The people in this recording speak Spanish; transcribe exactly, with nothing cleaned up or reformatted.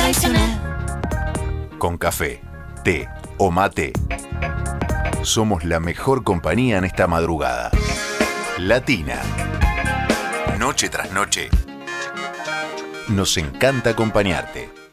tradicional. Con café, té o mate, somos la mejor compañía en esta madrugada. Latina. Noche tras noche. Nos encanta acompañarte.